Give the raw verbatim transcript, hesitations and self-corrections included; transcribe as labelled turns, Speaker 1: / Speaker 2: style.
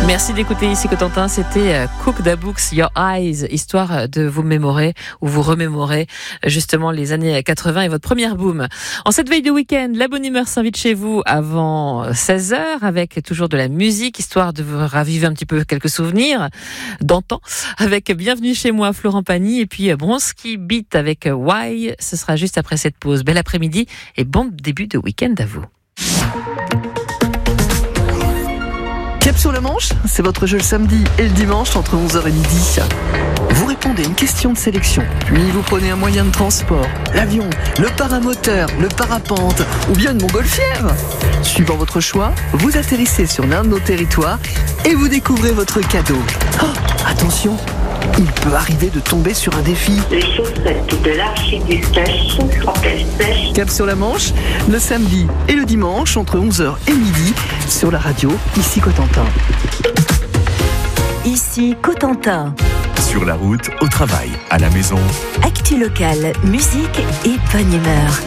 Speaker 1: Merci d'écouter ici Cotentin, c'était Cook the Books, Your Eyes, histoire de vous mémorer ou vous remémorer justement les années quatre-vingts et votre première boom. En cette veille de week-end, la bonne humeur s'invite chez vous avant seize heures avec toujours de la musique, histoire de vous raviver un petit peu quelques souvenirs d'antan avec Bienvenue chez moi, Florent Pagny et puis Bronski Beat avec Why. Ce sera juste après cette pause. Bel après-midi et bon début de week-end à vous.
Speaker 2: Cap sur la Manche, c'est votre jeu le samedi et le dimanche entre onze heures et midi. Vous répondez à une question de sélection, puis vous prenez un moyen de transport, l'avion, le paramoteur, le parapente ou bien une montgolfière. Suivant votre choix, vous atterrissez sur l'un de nos territoires et vous découvrez votre cadeau. Oh, attention, il peut arriver de tomber sur un défi.
Speaker 3: Les chaussettes de l'archiduchesse sont-elles sèches?
Speaker 2: Cap sur la Manche, le samedi et le dimanche entre onze heures et midi sur la radio, ici Cotentin.
Speaker 4: Ici Cotentin.
Speaker 5: Sur la route, au travail, à la maison.
Speaker 4: Actu locale, musique et bonne humeur.